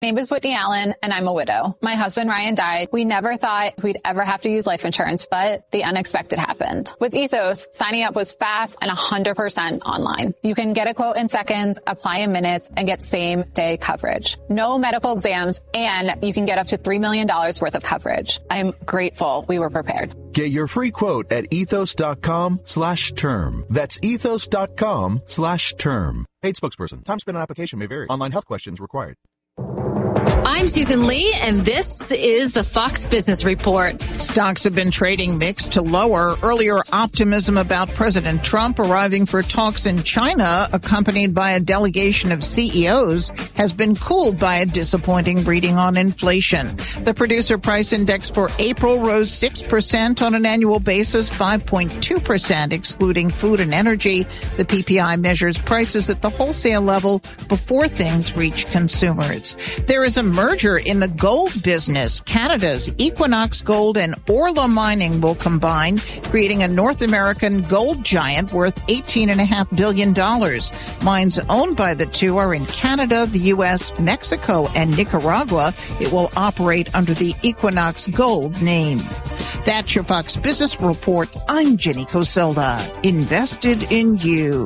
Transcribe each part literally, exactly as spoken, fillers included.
My name is Whitney Allen, and I'm a widow. My husband, Ryan, died. We never thought we'd ever have to use life insurance, but the unexpected happened. With Ethos, signing up was fast and one hundred percent online. You can get a quote in seconds, apply in minutes, and get same-day coverage. No medical exams, and you can get up to three million dollars worth of coverage. I'm grateful we were prepared. Get your free quote at ethos.com slash term. That's ethos.com slash term. Paid spokesperson. Time spent on application may vary. Online health questions required. I'm Susan Lee, and this is the Fox Business Report. Stocks have been trading mixed to lower. Earlier optimism about President Trump arriving for talks in China, accompanied by a delegation of C E Os, has been cooled by a disappointing reading on inflation. The producer price index for April rose six percent on an annual basis, five point two percent excluding food and energy. The P P I measures prices at the wholesale level before things reach consumers. There is a merger in the gold business. Canada's Equinox Gold and Orla Mining will combine, creating a North American gold giant worth eighteen point five billion dollars. Mines owned by the two are in Canada, the U S, Mexico, and Nicaragua. It will operate under the Equinox Gold name. That's your Fox Business Report. I'm Jenny Coselda. Invested in you.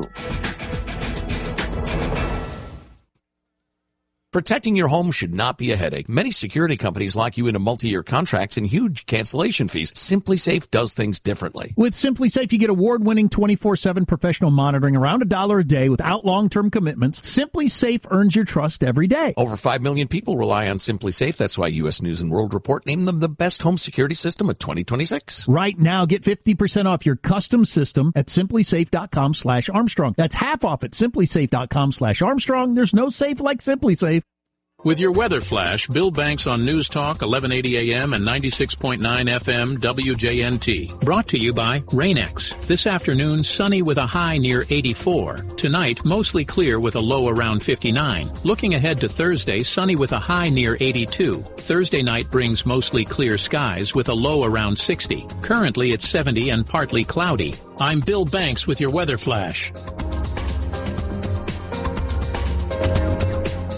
Protecting your home should not be a headache. Many security companies lock you into multi-year contracts and huge cancellation fees. SimpliSafe does things differently. With SimpliSafe, you get award-winning twenty-four seven professional monitoring around a dollar a day without long-term commitments. SimpliSafe earns your trust every day. Over five million people rely on SimpliSafe. That's why U S News and World Report named them the best home security system of twenty twenty-six. Right now, get fifty percent off your custom system at simplysafe.com slash Armstrong. That's half off at simplysafe.com slash Armstrong. There's no safe like SimpliSafe. With your weather flash, Bill Banks on News Talk, eleven eighty A M and ninety-six point nine F M W J N T. Brought to you by Rain-X. This afternoon, sunny with a high near eighty-four. Tonight, mostly clear with a low around fifty-nine. Looking ahead to Thursday, sunny with a high near eighty-two. Thursday night brings mostly clear skies with a low around sixty. Currently, it's seventy and partly cloudy. I'm Bill Banks with your weather flash.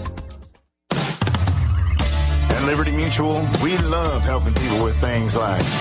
Liberty Mutual, we love helping people with things like